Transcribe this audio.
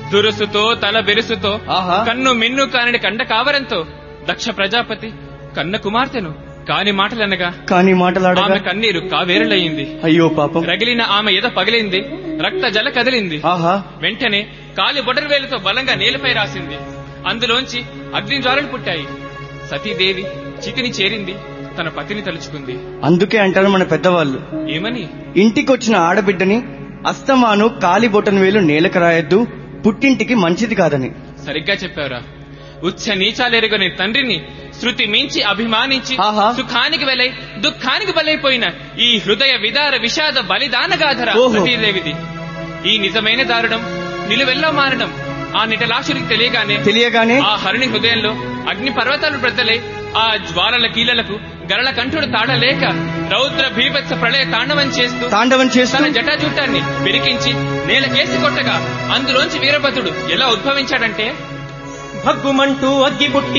దురుసుతో తల బెరుసుతో కన్ను మిన్ను కాని కండ కావరంతో దక్ష ప్రజాపతి కన్న కుమార్తెను కాని మాటలనగా ఆమె కన్నీరు కావేరులయ్యింది. అయ్యో పాపం. రగిలిన ఆమె ఎద పగిలింది, రక్త జల కదిలింది. వెంటనే కాలి బొటనవేలుతో బలంగా నేలపై రాసింది. అందులోంచి అగ్ని జ్వాలలు పుట్టాయి. సతీదేవి చితిని చేరింది, తన పతిని తలుచుకుంది. అందుకే అంటారు మన పెద్దవాళ్ళు, ఏమని? ఇంటికొచ్చిన ఆడబిడ్డని అస్తమాను కాలి బొటనవేలు నేలకు రాయొద్దు, పుట్టింటికి మంచిది కాదని. సరిగ్గా చెప్పావురా. ఉచ్చ నీచాలెరుగని తండ్రిని శృతి మించి అభిమానించి సుఖానికి వెలై దుఃఖానికి బలైపోయిన ఈ హృదయ విదార విషాద బలిదానగాధర సతీదేవిది. ఈ నిజమైన దారుణం నిలువెల్లో మారడం ఆ నిటలాక్షుడికి తెలియగానే ఆ హరుని హృదయంలో అగ్ని పర్వతాలు బ్రద్దలై ఆ జ్వాలల కీలలకు గరళ కంఠుడు తాడలేక రౌద్ర భీభత్స ప్రళయ తాండవం చేస్తూ తన జటాజుట్టాన్ని పెరికించి నేలకేసి కొట్టగా అందులోంచి వీరభద్రుడు ఎలా ఉద్భవించాడంటే, భగ్గుమంటూ అగ్గి పుట్టి